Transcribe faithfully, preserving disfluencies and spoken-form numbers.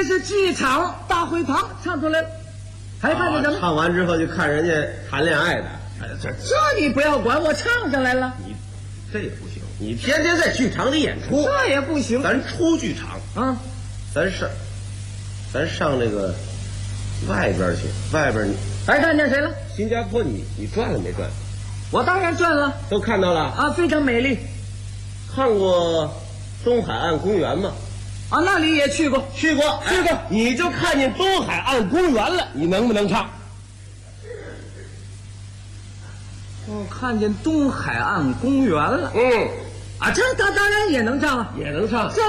是剧场大会堂唱出来了，还看见什么？ 啊、唱完之后就看人家谈恋爱的。 哎，这这你不要管，我唱上来了。 你这也不行，你天天在剧场里演出， 这也不行。 咱出剧场啊， 咱上，咱上那个外边去，外边你还看见谁了？ 新加坡你，你你转了没转？ 我当然转了， 都看到了啊，非常美丽。 看过东海岸公园吗？ 啊，那里也去过， 去过， 去过。 哎、你就看见东海岸公园了，你能不能唱？ 我看见东海岸公园了。 嗯， 啊，这他当然也能唱啊， 也能唱。 这